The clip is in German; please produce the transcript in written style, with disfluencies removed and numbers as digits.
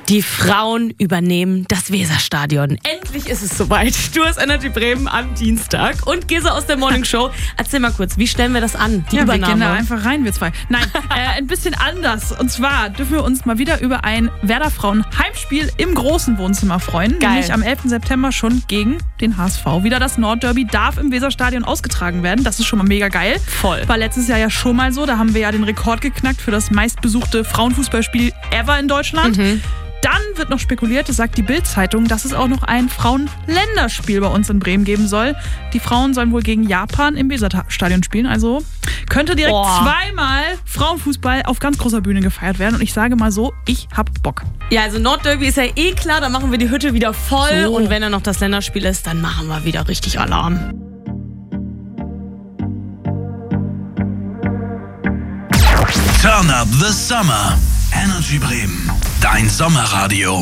Die Frauen übernehmen das Weserstadion. Endlich ist es soweit. Du hast Energy Bremen am Dienstag. Und Gesa aus der Morning Show. Erzähl mal kurz, wie stellen wir das an? Die Übernahme. Wir gehen da einfach rein, wir zwei. Nein, ein bisschen anders. Und zwar dürfen wir uns mal wieder über ein Werder-Frauen-Heimspiel im großen Wohnzimmer freuen. Geil. Nämlich am 11. September schon gegen den HSV. Wieder das Nordderby darf im Weserstadion ausgetragen werden. Das ist schon mal mega geil. Voll. War letztes Jahr ja schon mal so. Da haben wir ja den Rekord geknackt für das meistbesuchte Frauenfußballspiel ever in Deutschland. Dann wird noch spekuliert, das sagt die Bild-Zeitung, dass es auch noch ein Frauen-Länderspiel bei uns in Bremen geben soll. Die Frauen sollen wohl gegen Japan im Weserstadion spielen. Also könnte direkt zweimal Frauenfußball auf ganz großer Bühne gefeiert werden. Und ich sage mal so, ich hab Bock. Ja, also Nordderby ist ja eh klar, da machen wir die Hütte wieder voll. So. Und wenn dann noch das Länderspiel ist, dann machen wir wieder richtig Alarm. Turn up the summer. Energy Bremen, dein Sommerradio.